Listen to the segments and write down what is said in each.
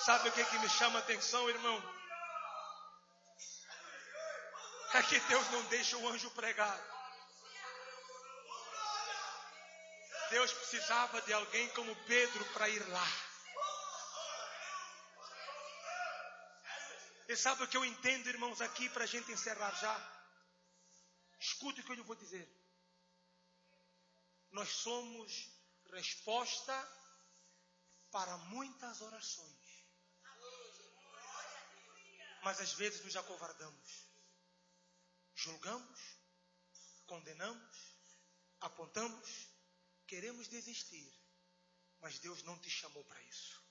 Sabe o que me chama a atenção, irmão? É que Deus não deixa o anjo pregar. Deus precisava de alguém como Pedro para ir lá. E sabe o que eu entendo, irmãos, aqui para a gente encerrar já? Escute o que eu lhe vou dizer. Nós somos resposta para muitas orações. Mas às vezes nos acovardamos. Julgamos, condenamos, apontamos, queremos desistir. Mas Deus não te chamou para isso.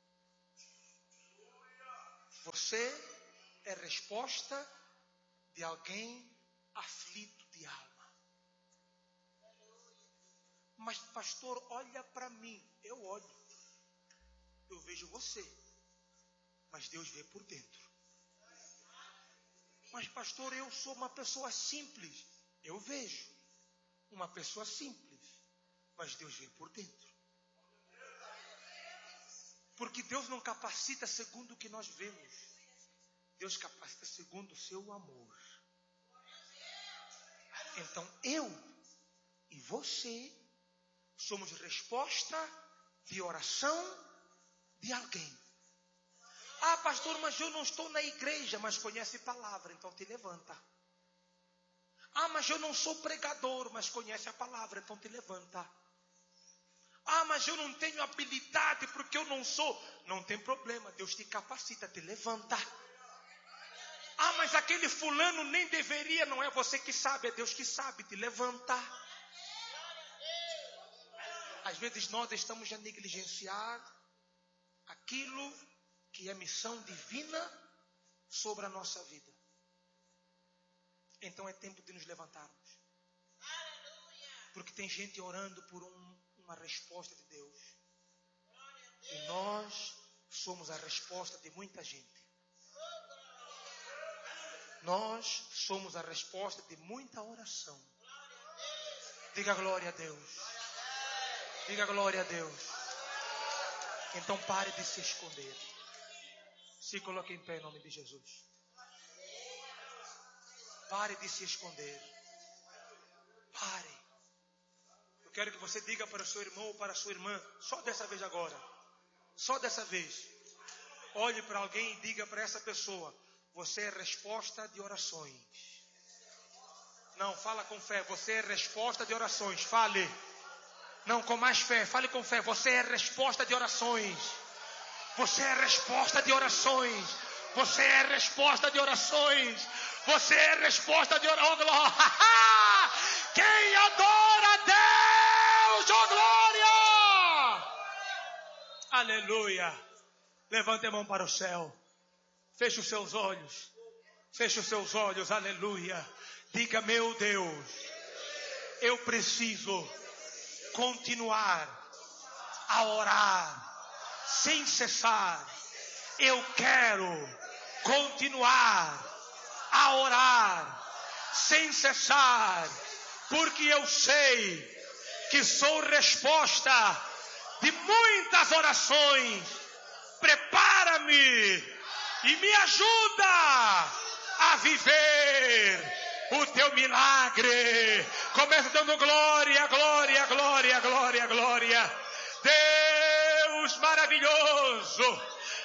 Você é resposta de alguém aflito de alma. Mas pastor, olha para mim. Eu olho. Eu vejo você. Mas Deus vê por dentro. Mas pastor, eu sou uma pessoa simples. Eu vejo uma pessoa simples. Mas Deus vê por dentro. Porque Deus não capacita segundo o que nós vemos. Deus capacita segundo o seu amor. Então eu e você somos resposta de oração de alguém. Ah, pastor, mas eu não estou na igreja, mas conhece a palavra, então te levanta. Ah, mas eu não sou pregador, mas conhece a palavra, então te levanta. Ah, mas eu não tenho habilidade porque eu não sou. Não tem problema, Deus te capacita, te levanta. Ah, mas aquele fulano nem deveria, não é você que sabe, é Deus que sabe, te levanta. Às vezes nós estamos a negligenciar aquilo que é missão divina sobre a nossa vida. Então é tempo de nos levantarmos. Porque tem gente orando por uma resposta de Deus. E nós somos a resposta de muita gente. Nós somos a resposta de muita oração. Diga glória a Deus. Diga glória a Deus. Então pare de se esconder. Se coloque em pé em nome de Jesus. Pare de se esconder. Pare. Eu quero que você diga para o seu irmão ou para a sua irmã, só dessa vez agora. Só dessa vez. Olhe para alguém e diga para essa pessoa: você é resposta de orações. Não, fala com fé. Você é resposta de orações. Fale. Não, com mais fé. Fale com fé. Você é resposta de orações. Você é resposta de orações. Você é resposta de orações. Você é resposta de orações. Oh, glória. Quem adora a Deus, oh glória. Aleluia. Levante a mão para o céu. Feche os seus olhos. Feche os seus olhos. Aleluia. Diga: meu Deus, eu preciso continuar a orar sem cessar. Eu quero continuar a orar sem cessar, porque eu sei que sou resposta de muitas orações. Prepara-me e me ajuda a viver o teu milagre. Começa dando glória, glória, glória, glória, glória. Deus maravilhoso,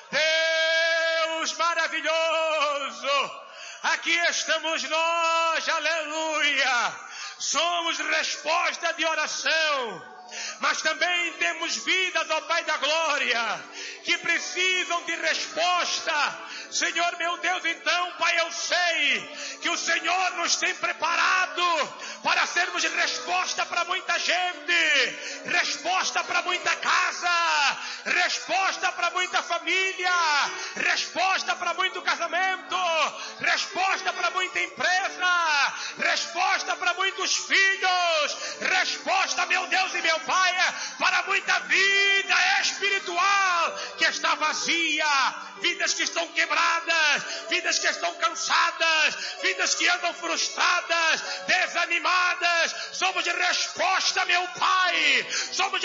Deus maravilhoso. Aqui estamos nós, aleluia. Somos resposta de oração. Mas também temos vidas, ó Pai da glória, que precisam de resposta. Senhor meu Deus, então, Pai, eu sei que o Senhor nos tem preparado para sermos resposta para muita gente, resposta para muita casa, resposta para muita família, resposta para muito casamento, resposta para muita empresa, resposta para muitos filhos, resposta, meu Deus e meu Pai, para muita vida espiritual que está vazia, vidas que estão quebradas, vidas que estão cansadas, vidas que andam frustradas, desanimadas. Somos de resposta, meu Pai. Somos